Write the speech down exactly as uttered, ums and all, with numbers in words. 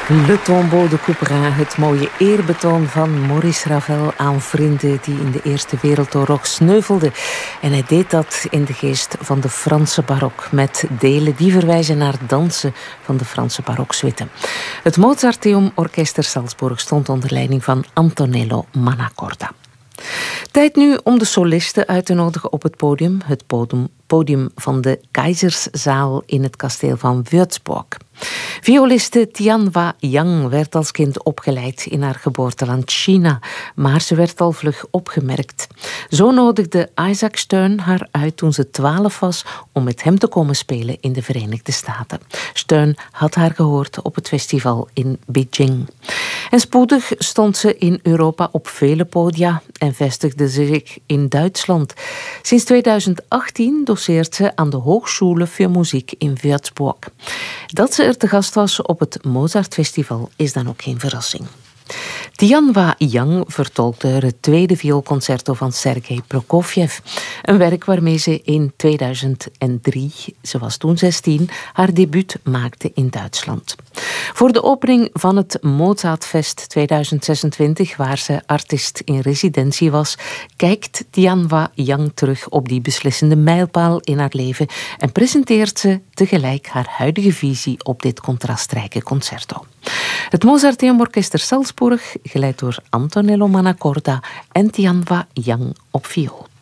Le Tombeau de Couperin, het mooie eerbetoon van Maurice Ravel aan vrienden die in de Eerste Wereldoorlog sneuvelden. En hij deed dat in de geest van de Franse barok, met delen die verwijzen naar dansen van de Franse baroksuite. Het Mozarteum Orkester Salzburg stond onder leiding van Antonello Mannacorda. Tijd nu om de solisten uit te nodigen op het podium. Het podium, podium van de Keizerszaal in het kasteel van Würzburg. Violiste Tianhua Yang werd als kind opgeleid in haar geboorteland China, maar ze werd al vlug opgemerkt. Zo nodigde Isaac Stern haar uit toen ze twaalf was om met hem te komen spelen in de Verenigde Staten. Stern had haar gehoord op het festival in Beijing. En spoedig stond ze in Europa op vele podia en vestigde ze zich in Duitsland. Sinds tweeduizend achttien doseert ze aan de Hochschule für Musik in Würzburg. Dat ze er te gast was op het Mozartfestival is dan ook geen verrassing. Tianhua Yang vertolkte er het tweede vioolconcerto van Sergei Prokofjev. Een werk waarmee ze in tweeduizend drie, ze was toen zestien, haar debuut maakte in Duitsland. Voor de opening van het Mozartfest tweeduizend zesentwintig, waar ze artiest in residentie was, kijkt Tianhua Yang terug op die beslissende mijlpaal in haar leven en presenteert ze tegelijk haar huidige visie op dit contrastrijke concerto. Het Mozarteum Orkester Salzburg, geleid door Antonello Mannacorda en Tianhua Yang op viool.